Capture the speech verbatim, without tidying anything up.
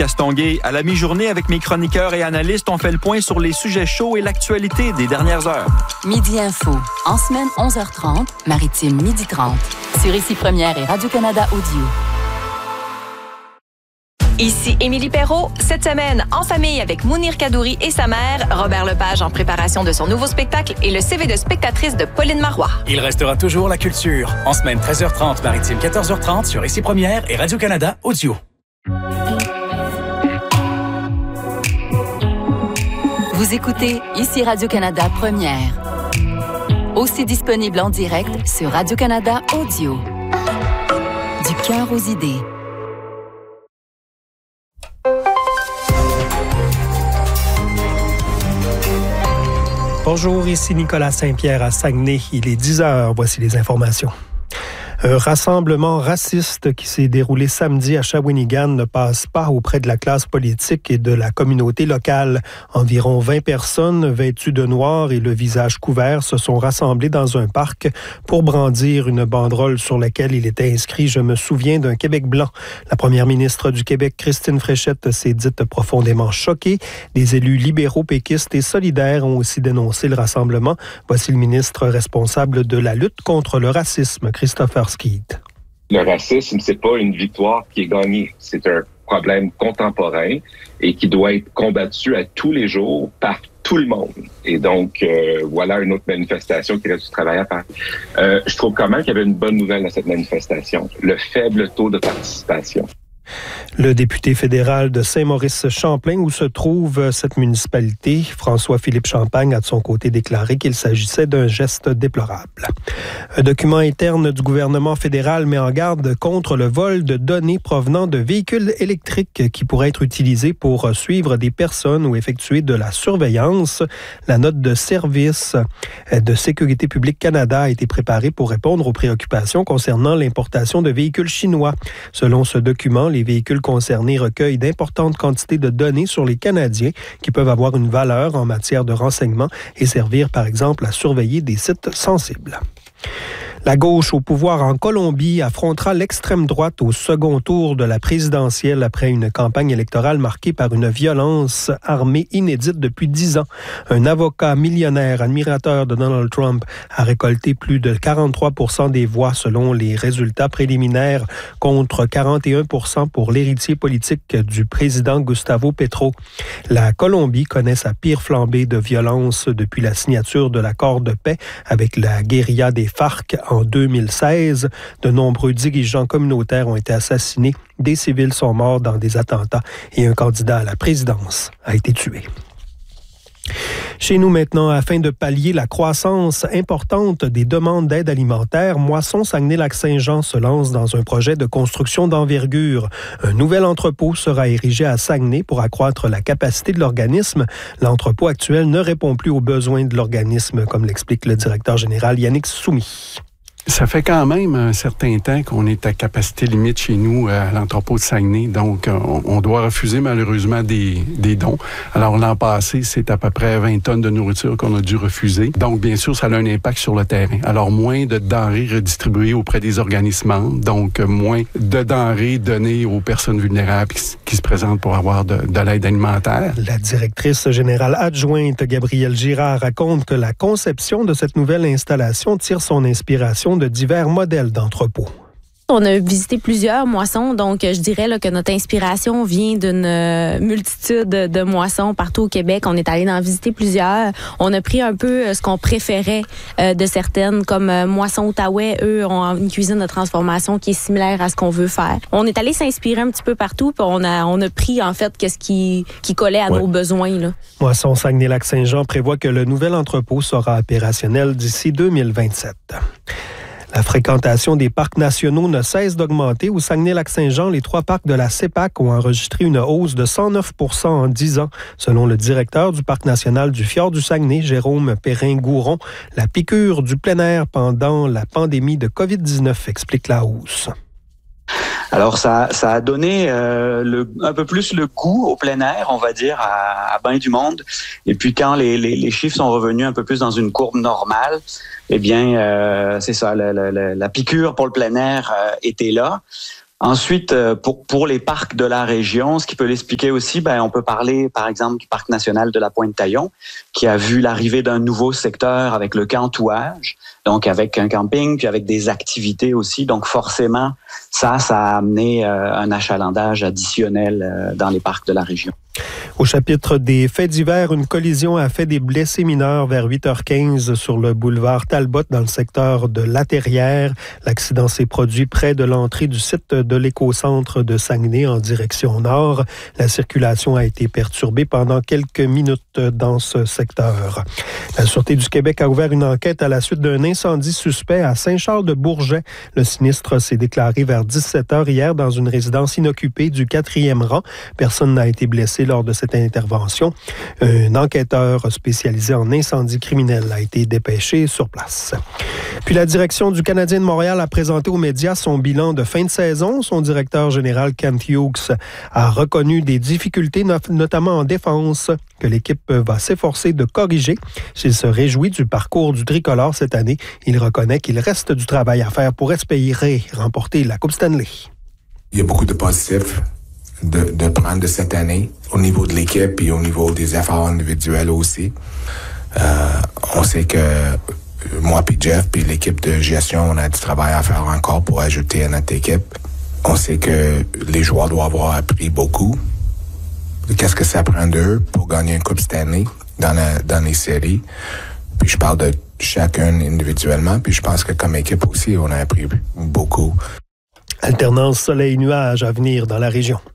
Castonguay. À la mi-journée, avec mes chroniqueurs et analystes, on fait le point sur les sujets chauds et l'actualité des dernières heures. Midi Info. En semaine, onze heures trente, Maritime, midi trente. Sur Ici Première et Radio-Canada Audio. Ici Émilie Perrault. Cette semaine, en famille avec Mounir Kadouri et sa mère, Robert Lepage en préparation de son nouveau spectacle et le C V de spectatrice de Pauline Marois. Il restera toujours la culture. En semaine, treize heures trente, Maritime, quatorze heures trente sur Ici Première et Radio-Canada Audio. Vous écoutez Ici Radio-Canada Première. Aussi disponible en direct sur Radio-Canada Audio. Du cœur aux idées. Bonjour, ici Nicolas Saint-Pierre à Saguenay. Il est dix heures. Voici les informations. Un rassemblement raciste qui s'est déroulé samedi à Shawinigan ne passe pas auprès de la classe politique et de la communauté locale. Environ vingt personnes vêtues de noir et le visage couvert se sont rassemblées dans un parc pour brandir une banderole sur laquelle il était inscrit « Je me souviens d'un Québec blanc ». La première ministre du Québec, Christine Fréchette, s'est dite profondément choquée. Des élus libéraux, péquistes et solidaires ont aussi dénoncé le rassemblement. Voici le ministre responsable de la lutte contre le racisme, Christopher Skeet. Le racisme, c'est pas une victoire qui est gagnée. C'est un problème contemporain et qui doit être combattu à tous les jours par tout le monde. Et donc, euh, voilà une autre manifestation qui reste du travail à faire. Euh, je trouve quand même qu'il y avait une bonne nouvelle dans cette manifestation. Le faible taux de participation. Le député fédéral de Saint-Maurice-Champlain, où se trouve cette municipalité, François-Philippe Champagne, a de son côté déclaré qu'il s'agissait d'un geste déplorable. Un document interne du gouvernement fédéral met en garde contre le vol de données provenant de véhicules électriques qui pourraient être utilisés pour suivre des personnes ou effectuer de la surveillance. La note de service de Sécurité publique Canada a été préparée pour répondre aux préoccupations concernant l'importation de véhicules chinois. Selon ce document, les véhicules concernés recueillent d'importantes quantités de données sur les Canadiens qui peuvent avoir une valeur en matière de renseignement et servir, par exemple, à surveiller des sites sensibles. La gauche au pouvoir en Colombie affrontera l'extrême droite au second tour de la présidentielle après une campagne électorale marquée par une violence armée inédite depuis dix ans. Un avocat millionnaire, admirateur de Donald Trump, a récolté plus de quarante-trois pour cent des voix selon les résultats préliminaires contre quarante et un pour cent pour l'héritier politique du président Gustavo Petro. La Colombie connaît sa pire flambée de violence depuis la signature de l'accord de paix avec la guérilla des FARC en deux mille seize. De nombreux dirigeants communautaires ont été assassinés, des civils sont morts dans des attentats et un candidat à la présidence a été tué. Chez nous maintenant, afin de pallier la croissance importante des demandes d'aide alimentaire, Moisson Saguenay-Lac-Saint-Jean se lance dans un projet de construction d'envergure. Un nouvel entrepôt sera érigé à Saguenay pour accroître la capacité de l'organisme. L'entrepôt actuel ne répond plus aux besoins de l'organisme, comme l'explique le directeur général Yannick Soumi. Ça fait quand même un certain temps qu'on est à capacité limite chez nous à l'entrepôt de Saguenay. Donc, on, on doit refuser malheureusement des, des dons. Alors, l'an passé, c'est à peu près vingt tonnes de nourriture qu'on a dû refuser. Donc, bien sûr, ça a un impact sur le terrain. Alors, moins de denrées redistribuées auprès des organismes, donc moins de denrées données aux personnes vulnérables qui, qui se présentent pour avoir de, de l'aide alimentaire. La directrice générale adjointe, Gabrielle Girard, raconte que la conception de cette nouvelle installation tire son inspiration de divers modèles d'entrepôts. On a visité plusieurs moissons, donc je dirais là, que notre inspiration vient d'une euh, multitude de, de moissons partout au Québec. On est allé en visiter plusieurs. On a pris un peu euh, ce qu'on préférait euh, de certaines, comme euh, Moisson Outaouais. Eux ont une cuisine de transformation qui est similaire à ce qu'on veut faire. On est allé s'inspirer un petit peu partout, puis on a, on a pris en fait qu'est-ce qui, qui collait à ouais. nos besoins. Là. Moisson Saguenay-Lac-Saint-Jean prévoit que le nouvel entrepôt sera opérationnel d'ici deux mille vingt-sept. La fréquentation des parcs nationaux ne cesse d'augmenter. Au Saguenay-Lac-Saint-Jean, les trois parcs de la CEPAC ont enregistré une hausse de cent neuf pour cent en dix ans. Selon le directeur du parc national du Fjord du Saguenay, Jérôme Perrin-Gouron, la piqûre du plein air pendant la pandémie de covid dix-neuf explique la hausse. Alors, ça, ça a donné euh, le, un peu plus le goût au plein air, on va dire, à, à bien du monde. Et puis, quand les, les, les chiffres sont revenus un peu plus dans une courbe normale, eh bien, euh, c'est ça, la, la, la piqûre pour le plein air euh, était là. Ensuite, pour, pour les parcs de la région, ce qui peut l'expliquer aussi, ben, on peut parler, par exemple, du parc national de la Pointe-Taillon, qui a vu l'arrivée d'un nouveau secteur avec le cantouage, donc avec un camping, puis avec des activités aussi. Donc, forcément, ça, ça a amené euh, un achalandage additionnel euh, dans les parcs de la région. Au chapitre des faits divers, une collision a fait des blessés mineurs vers huit heures quinze sur le boulevard Talbot dans le secteur de La Terrière. L'accident s'est produit près de l'entrée du site de l'écocentre de Saguenay en direction nord. La circulation a été perturbée pendant quelques minutes dans ce secteur. La Sûreté du Québec a ouvert une enquête à la suite d'un incendie suspect à Saint-Charles-de-Bourget. Le sinistre s'est déclaré vers dix-sept heures hier dans une résidence inoccupée du quatrième rang. Personne n'a été blessé lors de cette intervention. Un enquêteur spécialisé en incendie criminel a été dépêché sur place. Puis la direction du Canadien de Montréal a présenté aux médias son bilan de fin de saison. Son directeur général, Kent Hughes, a reconnu des difficultés, notamment en défense, que l'équipe va s'efforcer de corriger. S'il se réjouit du parcours du tricolore cette année, il reconnaît qu'il reste du travail à faire pour espérer remporter la Coupe Stanley. Il y a beaucoup de positifs de, de prendre de cette année au niveau de l'équipe et au niveau des efforts individuels aussi. Euh, on sait que moi puis Jeff puis l'équipe de gestion, on a du travail à faire encore pour ajouter à notre équipe. On sait que les joueurs doivent avoir appris beaucoup. Qu'est-ce que ça prend d'eux pour gagner une Coupe Stanley dans, la, dans les séries. Puis je parle de chacun individuellement, puis je pense que comme équipe aussi, on a appris beaucoup. Alternance soleil-nuage à venir dans la région.